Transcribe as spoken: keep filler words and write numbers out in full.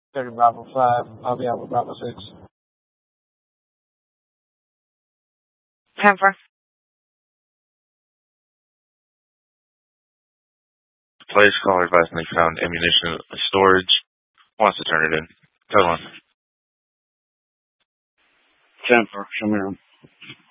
thirty Bravo five. I'll be out with Bravo six. ten four. Players call advising they found ammunition in storage. Wants to turn it in. Code one. ten four. Show me around.